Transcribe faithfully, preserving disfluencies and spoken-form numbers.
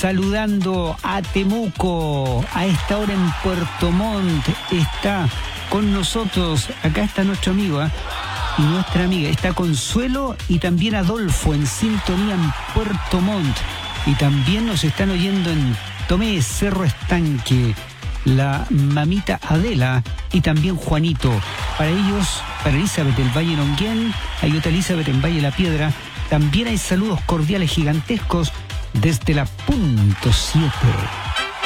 saludando a Temuco. A esta hora en Puerto Montt está con nosotros. Acá está nuestro amigo, ¿eh? Y nuestra amiga. Está Consuelo y también Adolfo en sintonía en Puerto Montt. Y también nos están oyendo en Tomé, Cerro Estanque, la mamita Adela y también Juanito. Para ellos, para Elizabeth del Valle Nonguén, hay otra Elizabeth en Valle La Piedra. También hay saludos cordiales gigantescos desde la punto siete.